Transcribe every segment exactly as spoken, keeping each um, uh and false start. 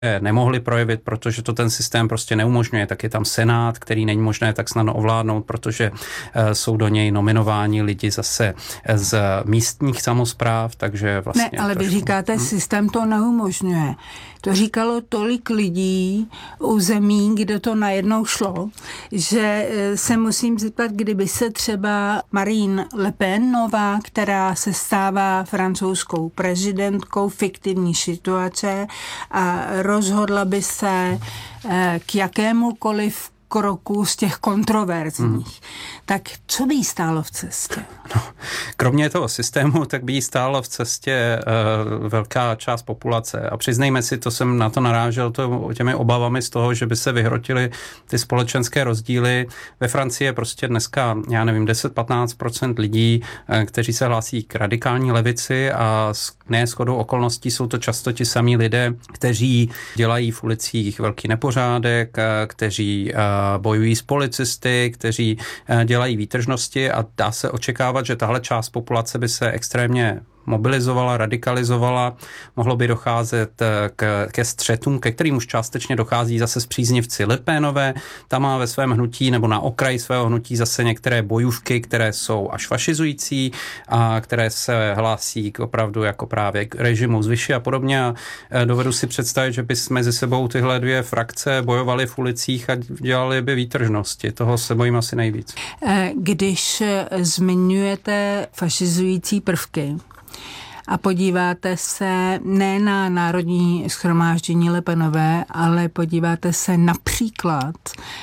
nemohli projevit, protože to ten systém prostě neumožňuje. Tak je tam senát, který není možné tak snadno ovládnout, protože jsou do něj nominováni lidi zase z místních samospráv, takže vlastně... Ne, ale trošku... vy říkáte, hmm. systém to neumožňuje. To říkalo tolik lidí u zemí, kde to najednou šlo, že se musím zeptat, kdyby se třeba Marine Le Penová, která se stává francouzskou prezidentkou, fiktivní situace a rozhodla by se k jakémukoliv kroku z těch kontroverzních. Hmm. Tak co by jí stálo v cestě? No, kromě toho systému, tak by jí stálo v cestě uh, velká část populace. A přiznejme si, to jsem na to narážel to, těmi obavami z toho, že by se vyhrotily ty společenské rozdíly. Ve Francii je prostě dneska, já nevím, deset až patnáct procent lidí, uh, kteří se hlásí k radikální levici a ne shodou okolností jsou to často ti samí lidé, kteří dělají v ulicích velký nepořádek, uh, kteří uh, bojují s policisty, kteří uh, dělají výtržnosti a dá se očekávat, že tahle část populace by se extrémně mobilizovala, radikalizovala, mohlo by docházet k, ke střetům, ke kterým už částečně dochází zase s příznivci Le Penové. Tam má ve svém hnutí nebo na okraji svého hnutí zase některé bojůvky, které jsou až fašizující a které se hlásí k opravdu jako právě k režimu zvyši a podobně. A dovedu si představit, že by mezi sebou tyhle dvě frakce bojovaly v ulicích a dělali by výtržnosti. Toho se bojím asi nejvíc. Když zmiňujete fašizující prvky, a podíváte se ne na Národní shromáždění Le Penové, ale podíváte se například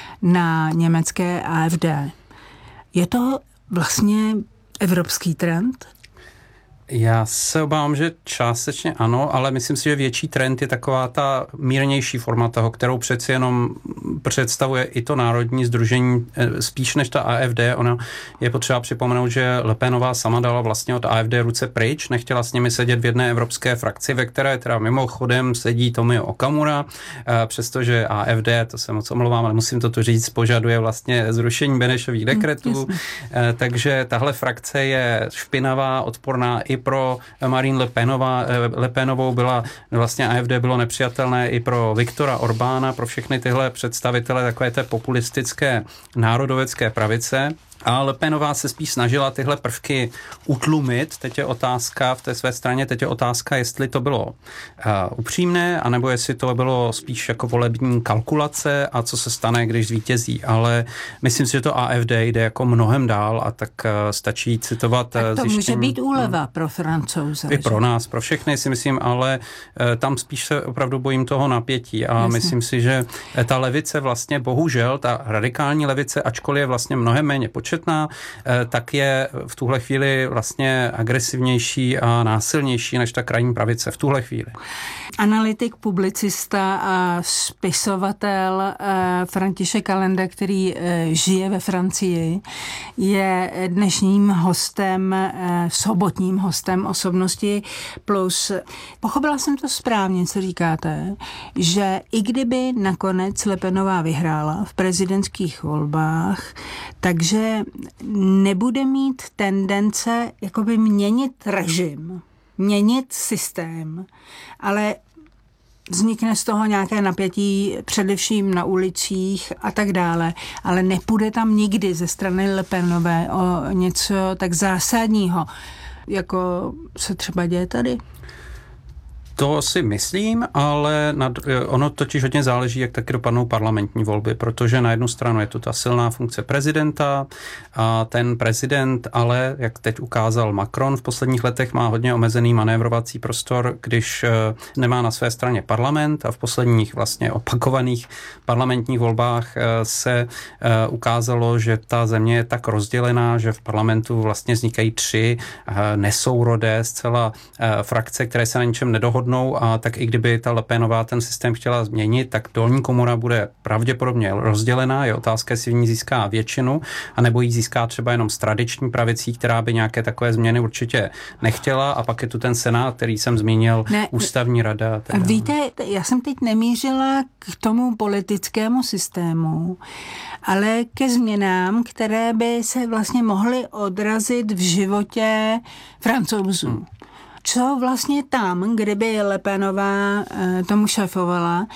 na německé A F D. Je to vlastně evropský trend? Já se obávám, že částečně ano, ale myslím si, že větší trend je taková ta mírnější forma toho, kterou přeci jenom představuje i to Národní sdružení spíš než ta A F D. Ona je potřeba připomenout, že Le Penová sama dala vlastně od A F D ruce pryč, nechtěla s nimi sedět v jedné evropské frakci, ve které teda mimochodem sedí Tomio Okamura, přestože A F D, to se moc omlouvám, ale musím to tu říct, požaduje vlastně zrušení Benešových dekretů, mm, takže tahle frakce je špinavá, odporná i pro Marine Le Penová, Le Penovou byla vlastně A F D bylo nepřijatelné i pro Viktora Orbána, pro všechny tyhle představitele takové té populistické národovecké pravice. A Le Penová se spíš snažila tyhle prvky utlumit. Teď je otázka v té své straně, teď je otázka, jestli to bylo uh, upřímné, anebo jestli to bylo spíš jako volební kalkulace a co se stane, když zvítězí. Ale myslím si, že to A F D jde jako mnohem dál a tak uh, stačí citovat. Tak to zjištění, může být úleva hmm. pro Francouze. I pro nás, pro všechny si myslím, ale uh, tam spíš se opravdu bojím toho napětí a Jasně. myslím si, že ta levice vlastně bohužel, ta radikální levice, ačkoliv je vlastně mnohem méně početná, tak je v tuhle chvíli vlastně agresivnější a násilnější než ta krajní pravice v tuhle chvíli. Analytik, publicista a spisovatel František Allende, který žije ve Francii, je dnešním hostem, sobotním hostem Osobnosti plus. Pochopila jsem to správně, co říkáte, že i kdyby nakonec Le Penová vyhrála v prezidentských volbách, takže nebude mít tendence jakoby měnit režim, měnit systém, ale vznikne z toho nějaké napětí především na ulicích a tak dále, ale nepůjde tam nikdy ze strany Le Penové o něco tak zásadního, jako se třeba děje tady. To si myslím, ale nad, ono totiž hodně záleží, jak taky dopadnou parlamentní volby, protože na jednu stranu je to ta silná funkce prezidenta a ten prezident ale, jak teď ukázal Macron, v posledních letech má hodně omezený manévrovací prostor, když nemá na své straně parlament a v posledních vlastně opakovaných parlamentních volbách se ukázalo, že ta země je tak rozdělená, že v parlamentu vlastně vznikají tři nesourodé zcela frakce, které se na ničem nedohodnou, a tak i kdyby ta Le Penová ten systém chtěla změnit, tak dolní komora bude pravděpodobně rozdělená. Je otázka, jestli v ní získá většinu, anebo ji získá třeba jenom s tradiční pravicí, která by nějaké takové změny určitě nechtěla. A pak je tu ten senát, který jsem zmínil, ne, ústavní rada. Teda. Víte, já jsem teď nemířila k tomu politickému systému, ale ke změnám, které by se vlastně mohly odrazit v životě Francouzů. Hmm. co vlastně tam, kdyby Le Penová tomu šéfovala,